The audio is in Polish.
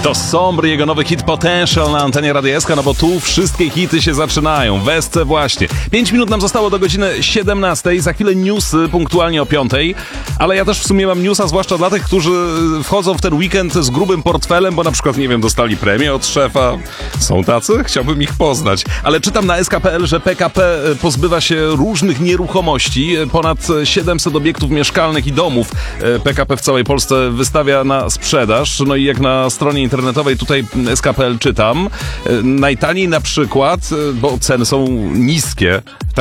To Sombr, jego nowy hit Potential na antenie Radia SK, no bo tu wszystkie hity się zaczynają. W SC właśnie. 5 minut nam zostało do godziny 17. Za chwilę newsy punktualnie o 5. Ale ja też w sumie mam newsa, zwłaszcza dla tych, którzy wchodzą w ten weekend z grubym portfelem, bo na przykład, nie wiem, dostali premię od szefa. Są tacy? Chciałbym ich poznać. Ale czytam na sk.pl, że PKP pozbywa się różnych nieruchomości. Ponad 700 obiektów mieszkalnych i domów PKP w całej Polsce wystawia na sprzedaż. No i jak na stronie internetowej tutaj sk.pl czytam, najtaniej na przykład, bo ceny są niskie,